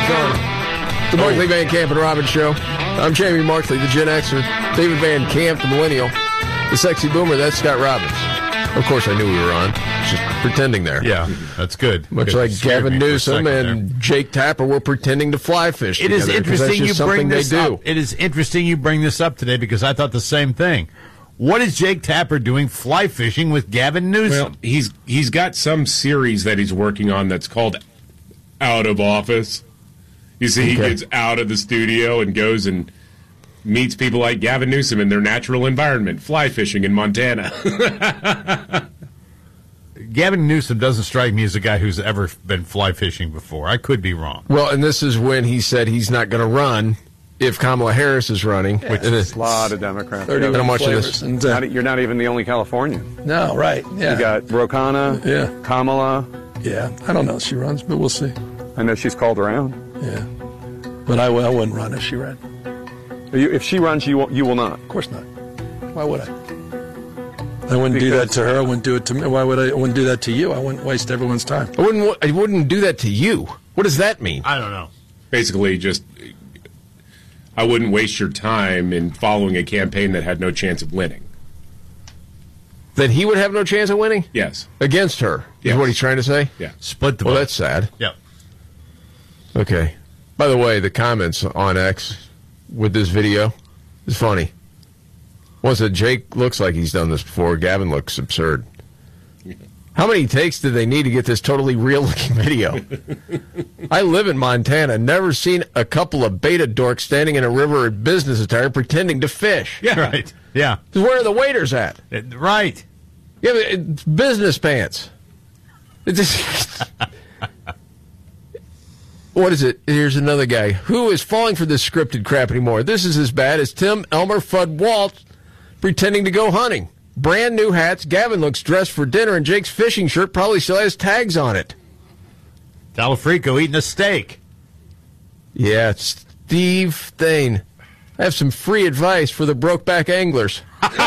It's on. The Markley Van Camp and Robbins Show. I'm Jamie Markley, the Gen Xer. David Van Camp, the Millennial. The Sexy Boomer, that's Scott Robbins. Of course, I knew we were on. Just pretending there. Yeah, that's good. Much like Gavin Newsom and Jake Tapper were pretending to fly fish together. It is interesting you bring this up. It is interesting you bring this up today because I thought the same thing. What is Jake Tapper doing fly fishing with Gavin Newsom? Well, he's got some series that he's working on that's called Out of Office. You see, he gets out of the studio and goes and meets people like Gavin Newsom in their natural environment, fly fishing in Montana. Gavin Newsom doesn't strike me as a guy who's ever been fly fishing before. I could be wrong. Well, and this is when he said he's not going to run if Kamala Harris is running. Yeah, which is a lot of Democrats. And I'm watching this. You're not even the only Californian. No, right. Yeah. You got Ro Khanna, Kamala. Yeah, I don't know if she runs, but we'll see. I know she's called around. Yeah. But I wouldn't run if she ran. If she runs, you will not. Of course not. Why would I? I wouldn't do that to her. I wouldn't do it to me. Why would I wouldn't do that to you? I wouldn't waste everyone's time. I wouldn't do that to you. What does that mean? I don't know. Basically, just I wouldn't waste your time in following a campaign that had no chance of winning. That he would have no chance of winning? Yes. Against her, is what he's trying to say? Yeah. Split the vote. Well, that's sad. Yep. Okay. By the way, the comments on X with this video is funny. One said, Jake looks like he's done this before. Gavin looks absurd. How many takes did they need to get this totally real-looking video? I live in Montana. Never seen a couple of beta dorks standing in a river in business attire pretending to fish. Yeah. Right. Yeah. Where are the waiters at? Right. Yeah, it's business pants. It's just... What is it? Here's another guy. Who is falling for this scripted crap anymore? This is as bad as Tim Elmer Fudd Waltz pretending to go hunting. Brand new hats. Gavin looks dressed for dinner, and Jake's fishing shirt probably still has tags on it. Talafrico eating a steak. Yeah, it's Steve Thane. I have some free advice for the brokeback anglers.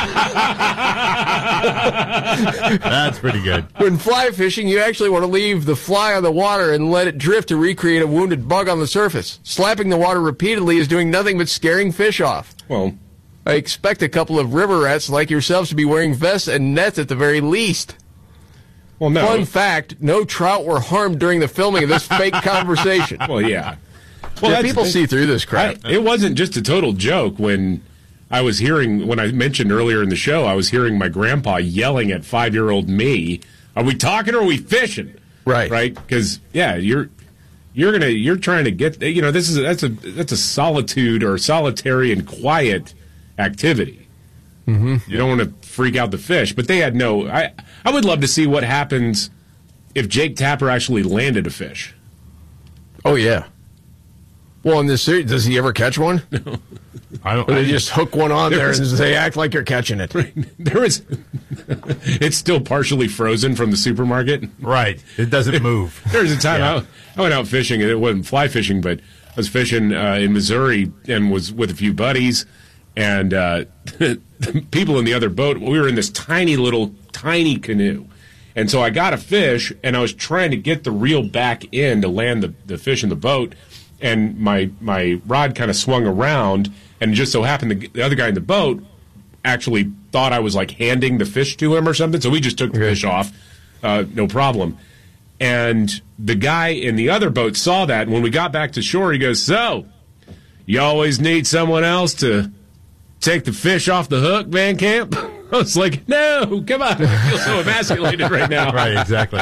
That's pretty good. When fly fishing, you actually want to leave the fly on the water and let it drift to recreate a wounded bug on the surface. Slapping the water repeatedly is doing nothing but scaring fish off. Well, I expect a couple of river rats like yourselves to be wearing vests and nets at the very least. Well, no. Fun fact, no trout were harmed during the filming of this fake conversation. Well, yeah. Well, yeah, people see through this crap. It wasn't just a total joke when I mentioned earlier in the show, I was hearing my grandpa yelling at 5-year-old me, "Are we talking or are we fishing?" Right. Right? Because, yeah, you're trying to get, that's a solitude or solitary and quiet activity. Mm-hmm. You don't want to freak out the fish. But they had I would love to see what happens if Jake Tapper actually landed a fish. Oh, yeah. Well, in this series, does he ever catch one? No. Or they just hook one on there and they act like you're catching it. Right. It's still partially frozen from the supermarket. Right. It doesn't move. There was a time I went out fishing, and it wasn't fly fishing, but I was fishing in Missouri and was with a few buddies, and the people in the other boat, we were in this tiny canoe. And so I got a fish, and I was trying to get the reel back in to land the fish in the boat, and my rod kind of swung around, and it just so happened the other guy in the boat actually thought I was like handing the fish to him or something, so we just took the fish off, no problem. And the guy in the other boat saw that, and when we got back to shore, he goes, "So, you always need someone else to take the fish off the hook, Van Camp?" I was like, "No, come on, I feel so emasculated right now." Right, exactly.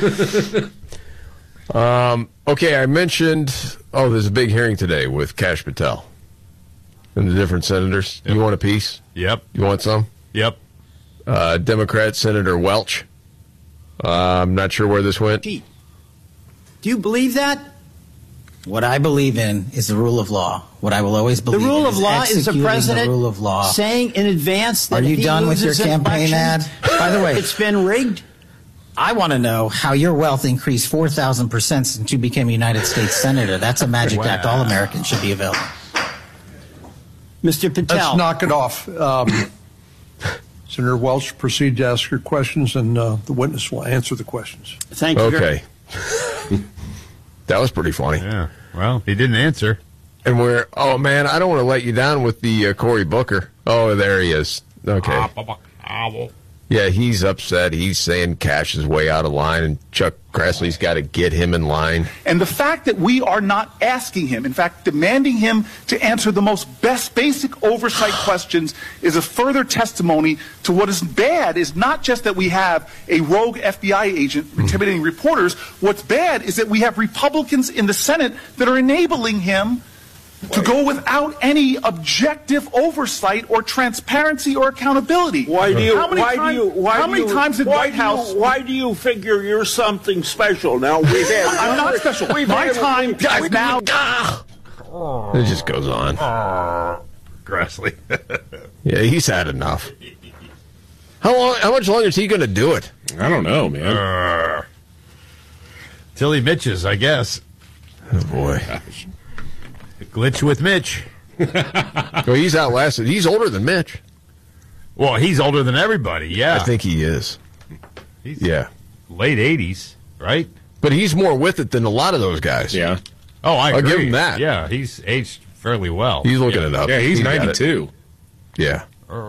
Okay, I mentioned, there's a big hearing today with Kash Patel and the different senators. Yep. You want a piece? Yep. You want some? Yep. Democrat Senator Welch. I'm not sure where this went. Do you believe that? What I believe in is the rule of law. What I will always believe in the rule of law is the president rule of law. saying in advance that Are you done with your campaign ad? By the way, it's been rigged. I want to know how your wealth increased 4,000% since you became a United States Senator. That's a magic act all Americans should be available. Mr. Patel. Let's knock it off. Senator Welch, proceed to ask your questions, and the witness will answer the questions. Thank you. Okay. That was pretty funny. Yeah. Well, he didn't answer. And oh man, I don't want to let you down with the Cory Booker. Oh, there he is. Okay. Yeah, he's upset. He's saying Cash is way out of line, and Chuck Grassley's got to get him in line. And the fact that we are not asking him, in fact, demanding him to answer the most basic oversight questions is a further testimony to what is bad is not just that we have a rogue FBI agent intimidating reporters. What's bad is that we have Republicans in the Senate that are enabling him to go without any objective oversight or transparency or accountability. Why do you? How many times did White House? Why do you figure you're something special? Now we've had. I'm not special. My time is now. It just goes on. Grassley. Yeah, he's had enough. How much longer is he going to do it? I don't know, man. Till he Mitches, I guess. Oh boy. Glitch with Mitch. Well, he's outlasted. He's older than Mitch. Well, he's older than everybody, yeah. I think he is. He's yeah. Late 80s, right? But he's more with it than a lot of those guys. Yeah. Oh, I agree. I'll give him that. Yeah, he's aged fairly well. He's looking it up. Yeah, he's 92. Yeah.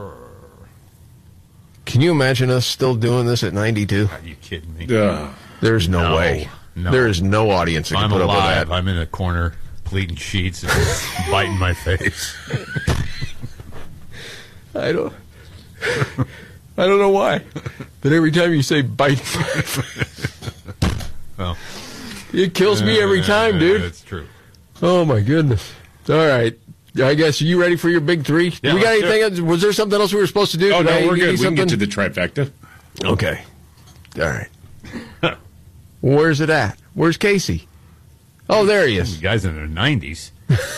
Can you imagine us still doing this at 92? Are you kidding me? There's no way. No. There is no audience that I'm can put alive. up with that. I'm in a corner pleating sheets and biting my face. I don't know why. But every time you say bite, well, it kills me every time, dude. That's true. Oh my goodness. All right. I guess, are you ready for your big three? Yeah, we got anything else? Was there something else we were supposed to do? Oh, Did no, we're give good. you We can get something? to the trifecta. Okay. All right. Where's it at? Where's Casey? Oh, there he is. The guy's in their 90s.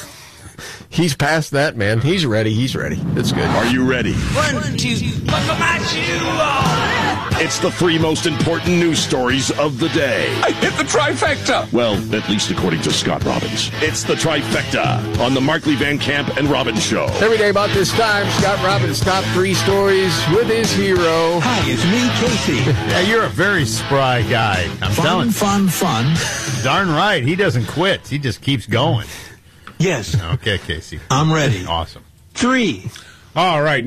He's past that, man. He's ready. He's ready. That's good. Are you ready? 1, 2, buckle my shoe. It's the three most important news stories of the day. I hit the trifecta. Well, at least according to Scott Robbins. It's the trifecta on the Markley Van Camp and Robbins Show. Every day about this time, Scott Robbins' top three stories with his hero. Hi, it's me, Casey. Yeah, you're a very spry guy. I'm telling you. Fun. Darn right. He doesn't quit. He just keeps going. Yes. Okay, Casey. I'm ready. Awesome. 3. All right,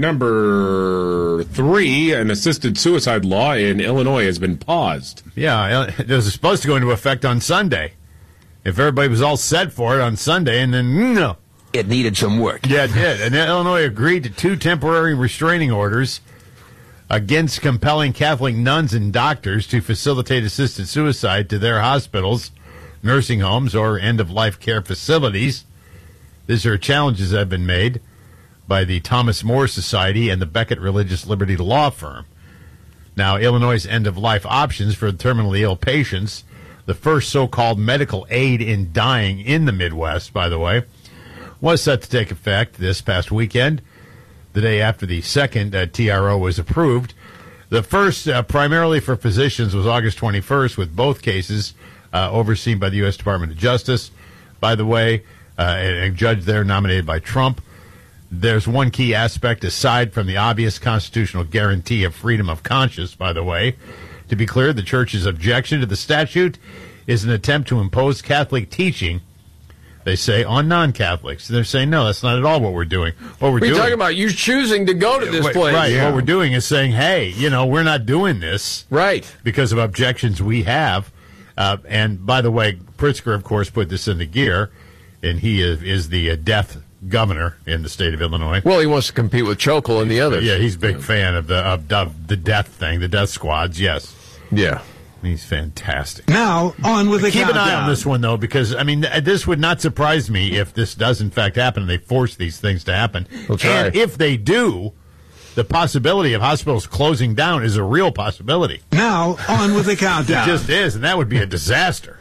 number 3, an assisted suicide law in Illinois has been paused. Yeah, it was supposed to go into effect on Sunday. If everybody was all set for it on Sunday, and then, no. It needed some work. Yeah, it did. And Illinois agreed to 2 temporary restraining orders against compelling Catholic nuns and doctors to facilitate assisted suicide to their hospitals, nursing homes, or end-of-life care facilities. These are challenges that have been made by the Thomas More Society and the Beckett Religious Liberty Law Firm. Now, Illinois' end-of-life options for terminally ill patients, the first so-called medical aid in dying in the Midwest, by the way, was set to take effect this past weekend, the day after the second TRO was approved. The first, primarily for physicians, was August 21st, with both cases overseen by the U.S. Department of Justice. By the way, a judge there nominated by Trump. There's one key aspect aside from the obvious constitutional guarantee of freedom of conscience, by the way. To be clear, the church's objection to the statute is an attempt to impose Catholic teaching, they say, on non-Catholics. They're saying, no, that's not at all what we're doing. What we're doing, talking about you choosing to go to this place. Right. Yeah. What we're doing is saying, hey, we're not doing this. Right. Because of objections we have. And by the way, Pritzker, of course, put this into gear, and he is the death governor in the state of Illinois. Well, he wants to compete with Chokel and the others. Yeah, he's a big fan of the death thing, the death squads, yes. Yeah. He's fantastic. Now, on with the Keep countdown. an eye on this one, though, because, this would not surprise me if this does, in fact, happen, and they force these things to happen. We'll try. And if they do, the possibility of hospitals closing down is a real possibility. Now, on with the countdown. It just is, and that would be a disaster.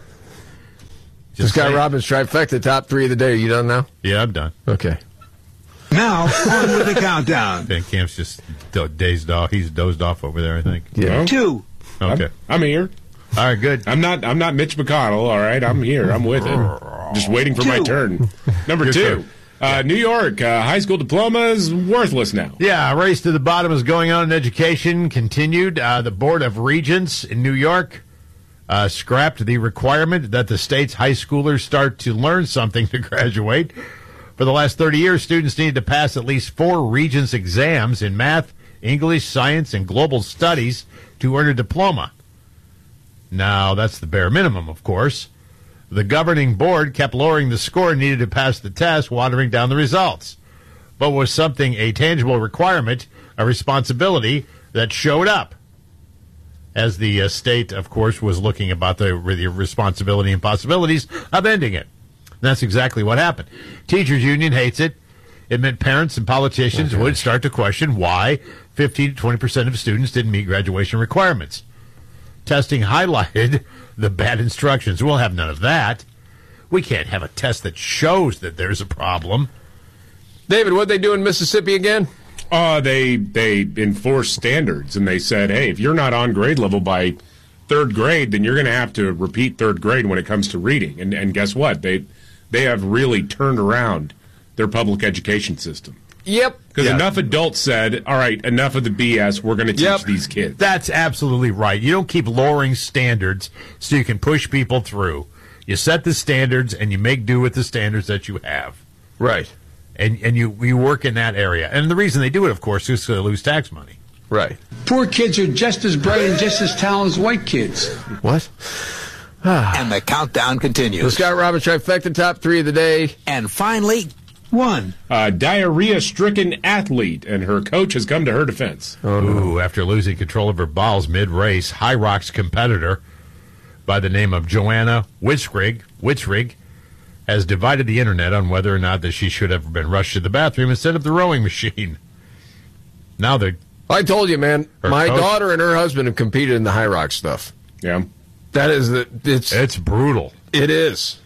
Scott Robbins trifecta, top 3 of the day. Are you done now? Yeah, I'm done. Okay. Now, on with the countdown. Ben Camp's just dazed off. He's dozed off over there, I think. Yeah. 2. Okay. I'm here. All right, good. I'm not Mitch McConnell, all right? I'm here. I'm with it. Just waiting for my 2. turn. Number 2. New York, high school diploma is worthless now. Yeah, a race to the bottom is going on in education. Continued. The Board of Regents in New York scrapped the requirement that the state's high schoolers start to learn something to graduate. For the last 30 years, students needed to pass at least 4 Regents exams in math, English, science, and global studies to earn a diploma. Now, that's the bare minimum, of course. The governing board kept lowering the score needed to pass the test, watering down the results. But was something a tangible requirement, a responsibility that showed up? As the state, of course, was looking about the responsibility and possibilities of ending it. And that's exactly what happened. Teachers Union hates it. It meant parents and politicians would start to question why 15 to 20% of students didn't meet graduation requirements. Testing highlighted the bad instructions. We'll have none of that. We can't have a test that shows that there's a problem. David, what'd they do in Mississippi again? They enforced standards, and they said, hey, if you're not on grade level by 3rd grade, then you're going to have to repeat 3rd grade when it comes to reading. And guess what? They have really turned around their public education system. Yep. Because enough adults said, all right, enough of the BS, we're going to teach these kids. That's absolutely right. You don't keep lowering standards so you can push people through. You set the standards, and you make do with the standards that you have. Right. And you work in that area. And the reason they do it, of course, is to lose tax money. Right. Poor kids are just as bright and just as talented as white kids. What? And the countdown continues. The Scott Robbins trifecta, top 3 of the day. And finally, 1. Diarrhea-stricken athlete, and her coach has come to her defense. Ooh, after losing control of her bowels mid-race, High Rocks competitor by the name of Joanna Witzrig has divided the internet on whether or not that she should have been rushed to the bathroom instead of the rowing machine. Now I told you, man. My daughter and her husband have competed in the High Rock stuff. Yeah. That is it's brutal. It is.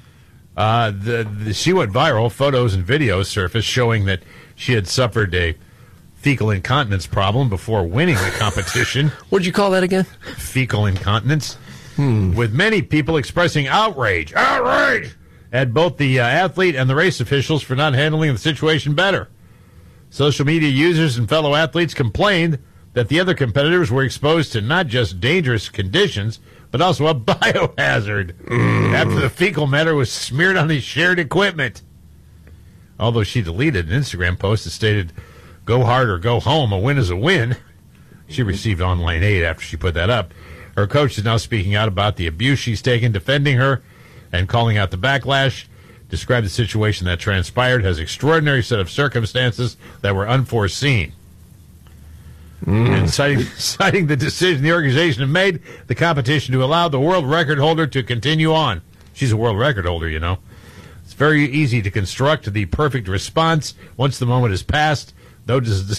She went viral. Photos and videos surfaced showing that she had suffered a fecal incontinence problem before winning the competition. What'd you call that again? Fecal incontinence. With many people expressing outrage at both the athlete and the race officials for not handling the situation better. Social media users and fellow athletes complained that the other competitors were exposed to not just dangerous conditions, but also a biohazard after the fecal matter was smeared on the shared equipment. Although she deleted an Instagram post that stated, "Go hard or go home, a win is a win," she received online aid after she put that up. Her coach is now speaking out about the abuse she's taken, defending her and calling out the backlash. Described the situation that transpired as extraordinary set of circumstances that were unforeseen. And citing the decision the organization had made, the competition to allow the world record holder to continue on. She's a world record holder, you know. It's very easy to construct the perfect response once the moment has passed. No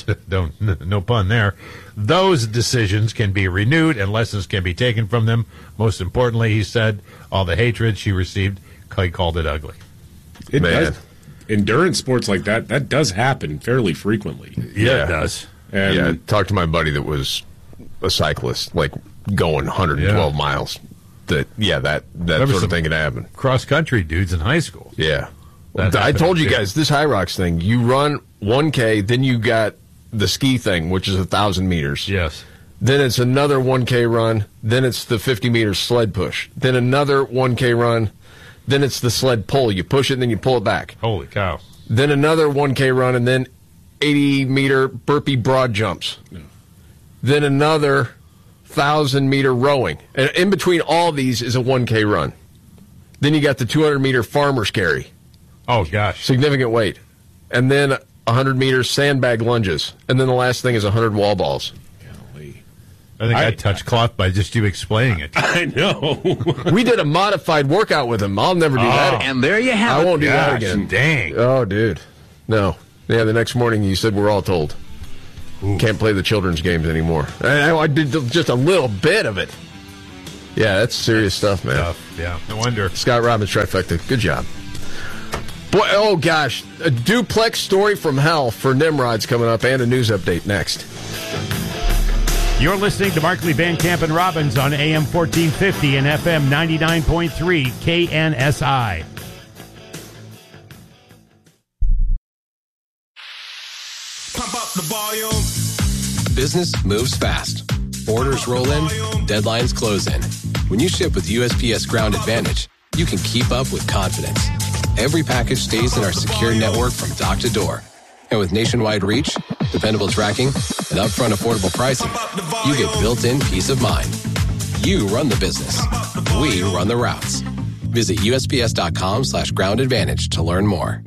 pun there. Those decisions can be renewed and lessons can be taken from them. Most importantly, he said, all the hatred she received, he called it ugly. It does. Endurance sports like that does happen fairly frequently. Yeah, it does. And talked to my buddy that was a cyclist, like going 112 miles. That sort of thing can happen. Cross-country dudes in high school. Yeah. I told you guys, this High Rocks thing, you run 1K, then you got the ski thing, which is 1,000 meters. Yes. Then it's another 1K run. Then it's the 50-meter sled push. Then another 1K run. Then it's the sled pull. You push it, and then you pull it back. Holy cow. Then another 1K run, and then 80-meter burpee broad jumps. Yeah. Then another 1,000-meter rowing. And in between all these is a 1K run. Then you got the 200-meter farmer's carry. Oh, gosh. Significant weight. And then 100 meters sandbag lunges. And then the last thing is 100 wall balls. I think I touched cloth by just you explaining it. I know. We did a modified workout with him. I'll never do that again. And there you have it. I won't do that again. Dang. Oh, dude. No. Yeah, the next morning you said we're all told. Ooh. Can't play the children's games anymore. I did just a little bit of it. Yeah, that's serious stuff, man. Yeah, no wonder. Scott Robbins trifecta. Good job. Boy, oh, gosh. A duplex story from hell for Nimrod's coming up and a news update next. You're listening to Markley, Van Camp, and Robbins on AM 1450 and FM 99.3 KNSI. Pump up the volume. Business moves fast. Orders roll in, deadlines close in. When you ship with USPS Ground Advantage, you can keep up with confidence. Every package stays in our secure network from dock to door. And with nationwide reach, dependable tracking, and upfront affordable pricing, you get built-in peace of mind. You run the business. We run the routes. Visit USPS.com/Ground Advantage to learn more.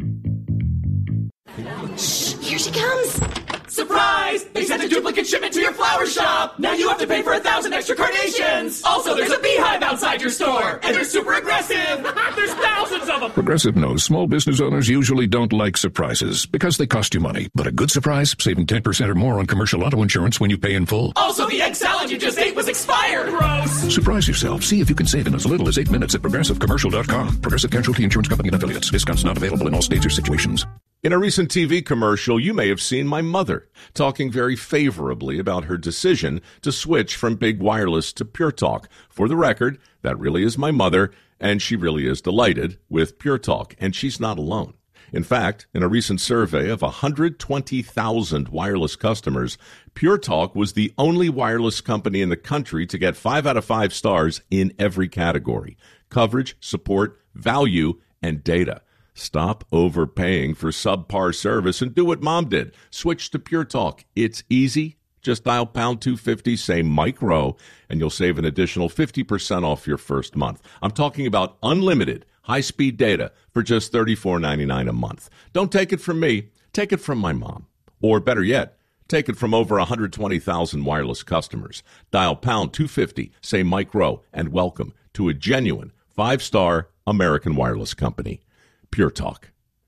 Shh, here she comes. Surprise! They sent a duplicate shipment to your flower shop. Now you have to pay for 1,000 extra carnations. Also, there's a beehive outside your store, and they're super aggressive. There's thousands of them. Progressive knows small business owners usually don't like surprises because they cost you money. But a good surprise, saving 10% or more on commercial auto insurance when you pay in full. Also, the egg salad you just ate was expired. Gross. Surprise yourself. See if you can save in as little as 8 minutes at ProgressiveCommercial.com. Progressive Casualty Insurance Company and Affiliates. Discounts not available in all states or situations. In a recent TV commercial, you may have seen my mother talking very favorably about her decision to switch from Big Wireless to Pure Talk. For the record, that really is my mother, and she really is delighted with Pure Talk, and she's not alone. In fact, in a recent survey of 120,000 wireless customers, Pure Talk was the only wireless company in the country to get 5 out of 5 stars in every category: coverage, support, value, and data. Stop overpaying for subpar service and do what Mom did. Switch to Pure Talk. It's easy. Just dial pound 250, say Mike Rowe, and you'll save an additional 50% off your first month. I'm talking about unlimited high-speed data for just $34.99 a month. Don't take it from me. Take it from my mom. Or better yet, take it from over 120,000 wireless customers. Dial pound 250, say Mike Rowe, and welcome to a genuine 5-star American wireless company. Pure Talk.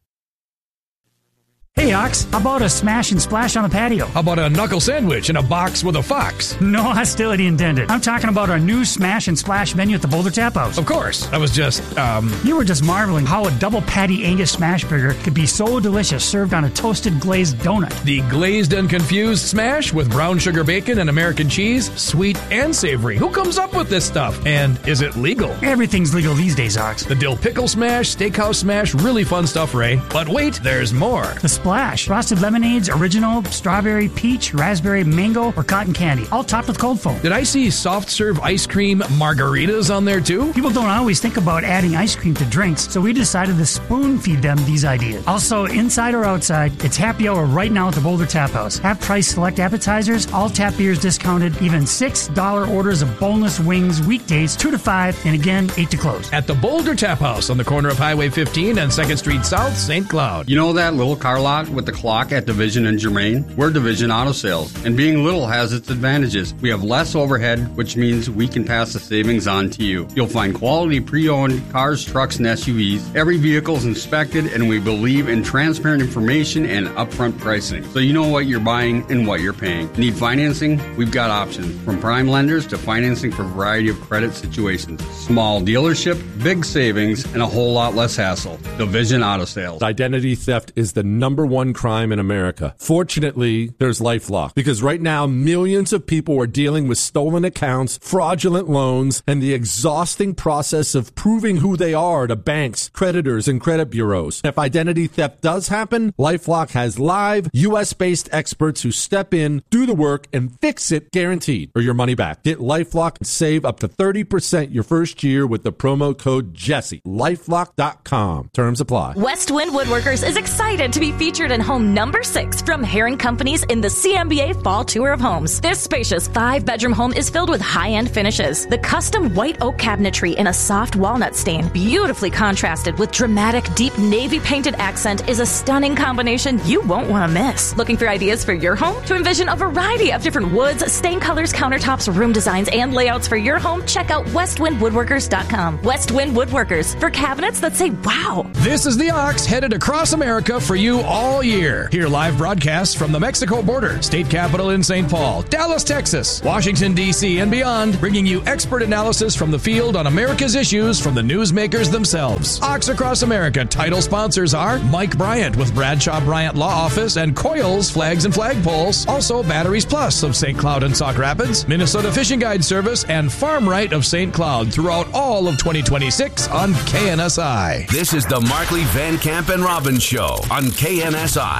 Hey, Ox, how about a smash and splash on the patio? How about a knuckle sandwich in a box with a fox? No hostility intended. I'm talking about our new smash and splash menu at the Boulder Tap House. Of course. I was just, You were just marveling how a double patty Angus smash burger could be so delicious served on a toasted glazed donut. The glazed and confused smash with brown sugar bacon and American cheese, sweet and savory. Who comes up with this stuff? And is it legal? Everything's legal these days, Ox. The dill pickle smash, steakhouse smash, really fun stuff, Ray. But wait, there's more. The splash. Frosted lemonades, original, strawberry, peach, raspberry, mango, or cotton candy. All topped with cold foam. Did I see soft serve ice cream margaritas on there too? People don't always think about adding ice cream to drinks, so we decided to spoon feed them these ideas. Also, inside or outside, it's happy hour right now at the Boulder Tap House. Half price select appetizers, all tap beers discounted, even $6 orders of boneless wings weekdays 2 to 5, and again 8 to close. At the Boulder Tap House on the corner of Highway 15 and 2nd Street South, St. Cloud. You know that little car lot with the clock at Division and Germain? We're Division Auto Sales, and being little has its advantages. We have less overhead, which means we can pass the savings on to you. You'll find quality pre-owned cars, trucks, and SUVs. Every vehicle is inspected, and we believe in transparent information and upfront pricing, so you know what you're buying and what you're paying. Need financing? We've got options, from prime lenders to financing for a variety of credit situations. Small dealership, big savings, and a whole lot less hassle. Division Auto Sales. Identity theft is the #1 crime in America. Fortunately, there's LifeLock, because right now millions of people are dealing with stolen accounts, fraudulent loans, and the exhausting process of proving who they are to banks, creditors, and credit bureaus. If identity theft does happen, LifeLock has live US-based experts who step in, do the work, and fix it guaranteed, or your money back. Get LifeLock and save up to 30% your first year with the promo code Jesse. LifeLock.com. Terms apply. Westwind Woodworkers is excited to be featured in home number 6 from Heron Companies in the CMBA Fall Tour of Homes. This spacious 5-bedroom home is filled with high-end finishes. The custom white oak cabinetry in a soft walnut stain, beautifully contrasted with dramatic deep navy painted accent, is a stunning combination you won't want to miss. Looking for ideas for your home? To envision a variety of different woods, stain colors, countertops, room designs, and layouts for your home, check out westwindwoodworkers.com. Westwind Woodworkers, for cabinets that say wow. This is the Ox, headed across America for you all year. Hear live broadcasts from the Mexico border, state capital in St. Paul, Dallas, Texas, Washington, D.C., and beyond, bringing you expert analysis from the field on America's issues from the newsmakers themselves. Ox Across America title sponsors are Mike Bryant with Bradshaw Bryant Law Office and Coils Flags and Flagpoles. Also Batteries Plus of St. Cloud and Sauk Rapids, Minnesota Fishing Guide Service, and Farm Right of St. Cloud throughout all of 2026 on KNSI. This is the Markley, Van Camp, and Robbins Show on KNSI.